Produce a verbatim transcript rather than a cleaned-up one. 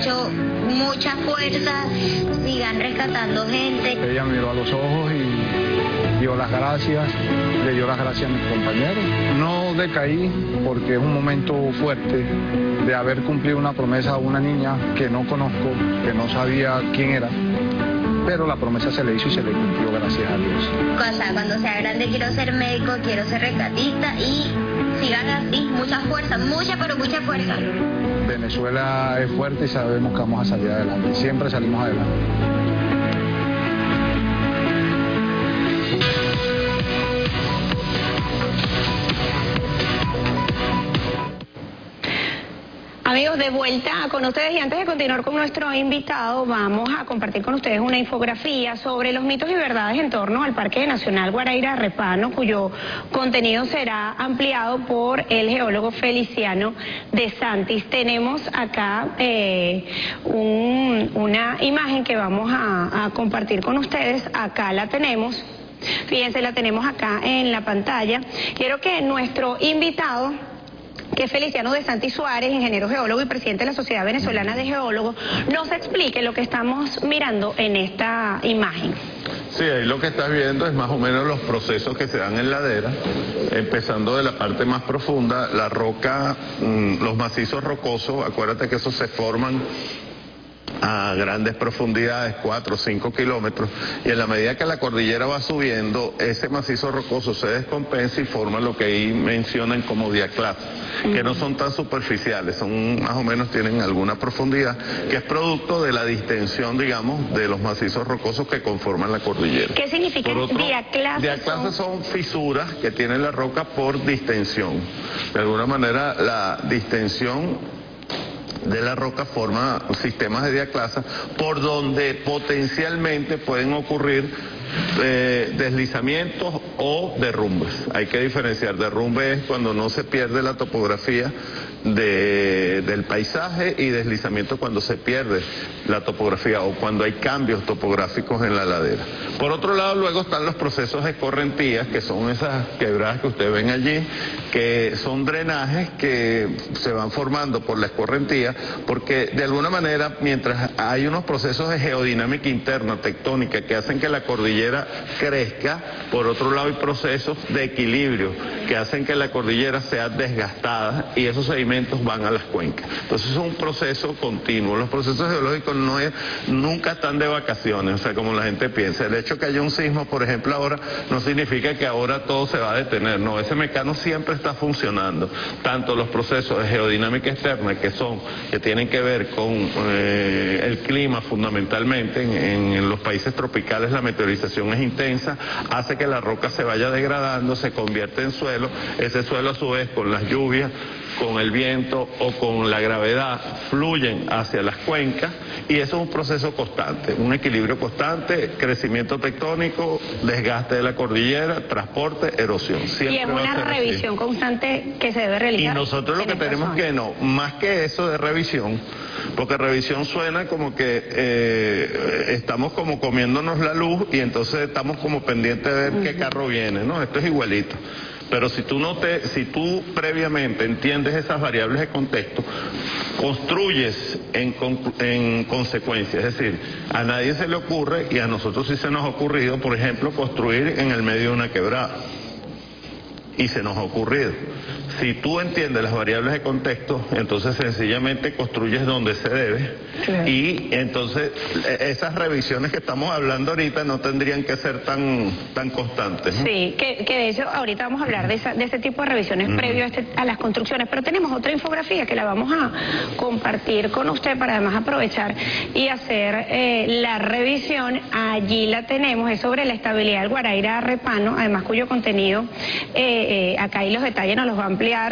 mucho, mucha fuerza, sigan rescatando gente. Ella me miró a los ojos y dio las gracias, le dio las gracias a mis compañeros. No decaí porque es un momento fuerte de haber cumplido una promesa a una niña que no conozco, que no sabía quién era, pero la promesa se le hizo y se le cumplió, gracias a Dios. O sea, cuando sea grande quiero ser médico, quiero ser rescatista y sigan así, mucha fuerza, mucha pero mucha fuerza. Venezuela es fuerte y sabemos que vamos a salir adelante, siempre salimos adelante. Amigos, de vuelta con ustedes y antes de continuar con nuestro invitado, vamos a compartir con ustedes una infografía sobre los mitos y verdades en torno al Parque Nacional Guaraíra Repano, cuyo contenido será ampliado por el geólogo Feliciano de Santis. Tenemos acá eh, un, una imagen que vamos a, a compartir con ustedes. Acá la tenemos. Fíjense, la tenemos acá en la pantalla. Quiero que nuestro invitado, que es Feliciano de Santis Suárez, ingeniero geólogo y presidente de la Sociedad Venezolana de Geólogos, nos explique lo que estamos mirando en esta imagen. Sí, ahí lo que estás viendo es más o menos los procesos que se dan en ladera, empezando de la parte más profunda, la roca, los macizos rocosos, acuérdate que esos se forman a grandes profundidades, cuatro o cinco kilómetros, y en la medida que la cordillera va subiendo, ese macizo rocoso se descompensa y forma lo que ahí mencionan como diaclasas, uh-huh. que no son tan superficiales, son más o menos tienen alguna profundidad, que es producto de la distensión, digamos, de los macizos rocosos que conforman la cordillera. ¿Qué significa diaclasas? Diaclasas son fisuras que tiene la roca por distensión. De alguna manera, la distensión de la roca forma sistemas de diaclasas por donde potencialmente pueden ocurrir eh, deslizamientos o derrumbes. Hay que diferenciar. Derrumbe es cuando no se pierde la topografía de, del paisaje, y deslizamiento cuando se pierde la topografía o cuando hay cambios topográficos en la ladera. Por otro lado, luego están los procesos de escorrentías, que son esas quebradas que ustedes ven allí, que son drenajes que se van formando por la escorrentía, porque de alguna manera, mientras hay unos procesos de geodinámica interna, tectónica, que hacen que la cordillera crezca, por otro lado hay procesos de equilibrio que hacen que la cordillera sea desgastada y esos sedimentos van a las cuencas. Entonces es un proceso continuo. Los procesos geológicos no es, nunca están de vacaciones, o sea, como la gente piensa. El hecho que haya un sismo, por ejemplo, ahora, no significa que ahora todo se va a detener. No, ese mecanismo siempre está funcionando. Tanto los procesos de geodinámica externa, que son, que tienen que ver con eh, el clima fundamentalmente, en, en los países tropicales la meteorización es intensa, hace que la roca se vaya degradando, se convierte en suelo, ese suelo a su vez con las lluvias, con el viento o con la gravedad fluyen hacia las cuencas, y eso es un proceso constante, un equilibrio constante, crecimiento tectónico, desgaste de la cordillera, transporte, erosión. Siempre y es una revisión así. Constante que se debe realizar. Y nosotros lo que tenemos zona. que no, más que eso de revisión, porque revisión suena como que eh, estamos como comiéndonos la luz y entonces estamos como pendientes de ver uh-huh. qué carro viene, ¿no? Esto es igualito. Pero si tú no te, si tú previamente entiendes esas variables de contexto, construyes en, en consecuencia. Es decir, a nadie se le ocurre, y a nosotros sí se nos ha ocurrido, por ejemplo, construir en el medio de una quebrada. Y se nos ha ocurrido. Si tú entiendes las variables de contexto, entonces sencillamente construyes donde se debe, claro. Y entonces esas revisiones que estamos hablando ahorita no tendrían que ser tan tan constantes, ¿no? Sí, que, que de eso ahorita vamos a hablar de, esa, de ese tipo de revisiones uh-huh. previo a, este, a las construcciones, pero tenemos otra infografía que la vamos a compartir con usted para además aprovechar y hacer eh, la revisión. Allí la tenemos, es sobre la estabilidad del Guaraíra Repano, además cuyo contenido, eh, eh, acá y los detalles nos los va a ampliar